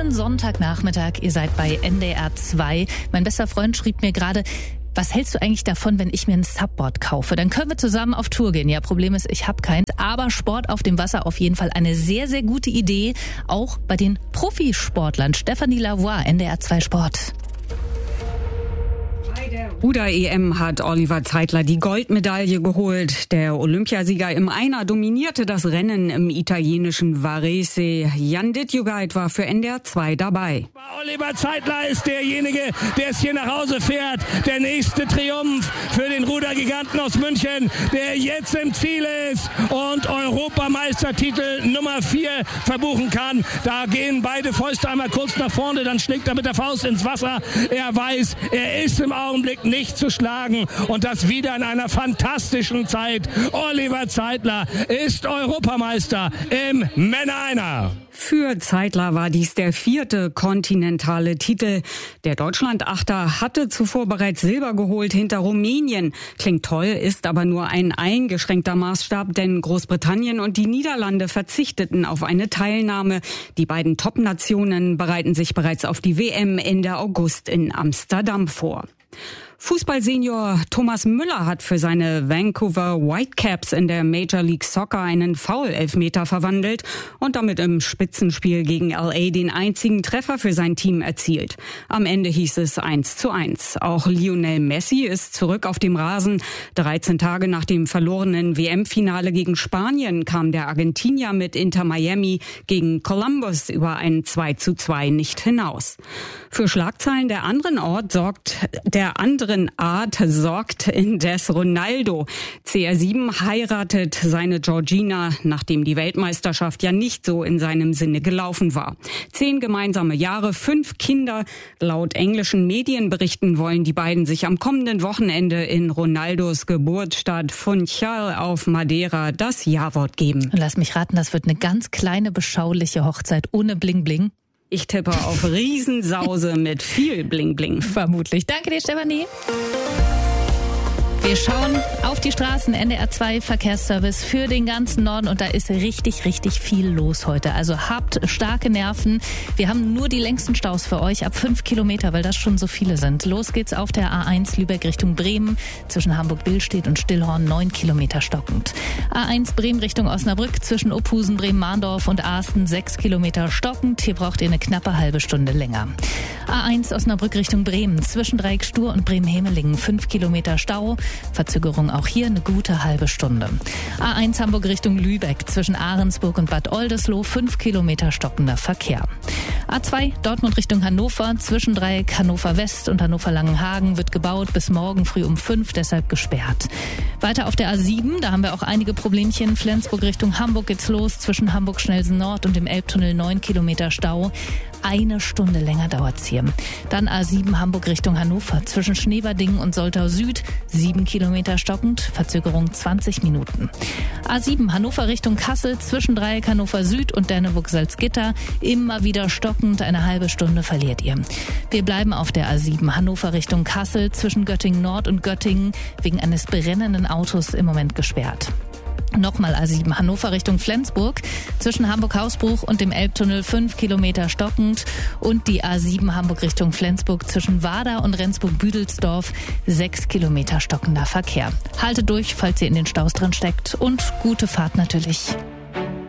schönen Sonntagnachmittag. Ihr seid bei NDR 2. Mein bester Freund schrieb mir gerade: Was hältst du eigentlich davon, wenn ich mir ein Subboard kaufe? Dann können wir zusammen auf Tour gehen. Ja, Problem ist, ich habe keins. Aber Sport auf dem Wasser auf jeden Fall eine sehr, sehr gute Idee. Auch bei den Profisportlern. Stefanie Lavoie, NDR 2 Sport. Bei der Ruder-EM hat Oliver Zeitler die Goldmedaille geholt. Der Olympiasieger im Einer dominierte das Rennen im italienischen Varese. Jan Dittjugait war für NDR 2 dabei. Oliver Zeitler ist derjenige, der es hier nach Hause fährt. Der nächste Triumph für den Rudergiganten aus München, der jetzt im Ziel ist und Europameistertitel Nummer 4 verbuchen kann. Da gehen beide Fäuste einmal kurz nach vorne, dann schlägt er mit der Faust ins Wasser. Er weiß, er ist im Augenblick nicht zu schlagen und das wieder in einer fantastischen Zeit. Oliver Zeitler ist Europameister im Männer-Einer. Für Zeitler war dies der 4. kontinentale Titel. Der Deutschland-Achter hatte zuvor bereits Silber geholt hinter Rumänien. Klingt toll, ist aber nur ein eingeschränkter Maßstab, denn Großbritannien und die Niederlande verzichteten auf eine Teilnahme. Die beiden Top-Nationen bereiten sich bereits auf die WM Ende August in Amsterdam vor. Fußballsenior Thomas Müller hat für seine Vancouver Whitecaps in der Major League Soccer einen Foul-Elfmeter verwandelt und damit im Spitzenspiel gegen LA den einzigen Treffer für sein Team erzielt. Am Ende hieß es 1:1. Auch Lionel Messi ist zurück auf dem Rasen. 13 Tage nach dem verlorenen WM-Finale gegen Spanien kam der Argentinier mit Inter Miami gegen Columbus über ein 2:2 nicht hinaus. Für Schlagzeilen der anderen Art sorgt indes Ronaldo. CR7 heiratet seine Georgina, nachdem die Weltmeisterschaft ja nicht so in seinem Sinne gelaufen war. 10 gemeinsame Jahre, 5 Kinder. Laut englischen Medienberichten wollen die beiden sich am kommenden Wochenende in Ronaldos Geburtsstadt Funchal auf Madeira das Ja-Wort geben. Lass mich raten, das wird eine ganz kleine, beschauliche Hochzeit ohne Bling-Bling. Ich tippe auf Riesensause mit viel Bling-Bling. Vermutlich. Danke dir, Stefanie. Wir schauen auf die Straßen, NDR 2 Verkehrsservice für den ganzen Norden und da ist richtig, richtig viel los heute. Also habt starke Nerven. Wir haben nur die längsten Staus für euch ab 5 Kilometer, weil das schon so viele sind. Los geht's auf der A1 Lübeck Richtung Bremen. Zwischen Hamburg-Billstedt und Stillhorn 9 Kilometer stockend. A1 Bremen Richtung Osnabrück zwischen Ophusen, Bremen-Mahndorf und Asten 6 Kilometer stockend. Hier braucht ihr eine knappe halbe Stunde länger. A1 Osnabrück Richtung Bremen zwischen Dreieck Stur und Bremen-Hemelingen 5 Kilometer Stau. Verzögerung auch hier eine gute halbe Stunde. A1 Hamburg Richtung Lübeck zwischen Ahrensburg und Bad Oldesloe 5 Kilometer stockender Verkehr. A2 Dortmund Richtung Hannover zwischen Dreieck Hannover West und Hannover Langenhagen wird gebaut, bis morgen früh um 5, deshalb gesperrt. Weiter auf der A7, da haben wir auch einige Problemchen. Flensburg Richtung Hamburg geht's los, zwischen Hamburg-Schnelsen Nord und dem Elbtunnel 9 Kilometer Stau. Eine Stunde länger dauert's hier. Dann A7 Hamburg Richtung Hannover zwischen Schneverdingen und Soltau Süd 7 Kilometer stockend, Verzögerung 20 Minuten. A7 Hannover Richtung Kassel zwischen Dreieck Hannover Süd und Derneburg-Salzgitter immer wieder stockend, eine halbe Stunde verliert ihr. Wir bleiben auf der A7 Hannover Richtung Kassel zwischen Göttingen Nord und Göttingen wegen eines brennenden Autos im Moment gesperrt. Nochmal A7 Hannover Richtung Flensburg zwischen Hamburg-Hausbruch und dem Elbtunnel 5 Kilometer stockend und die A7 Hamburg Richtung Flensburg zwischen Wader und Rendsburg-Büdelsdorf 6 Kilometer stockender Verkehr. Haltet durch, falls ihr in den Staus drin steckt und gute Fahrt natürlich.